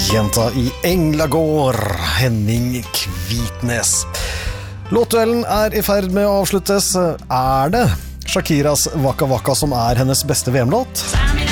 Jenta i Englagård, Henning Kvitnes. Låtduellen I ferd med å avsluttes. Det Shakiras Waka Waka som hennes beste VM-låt?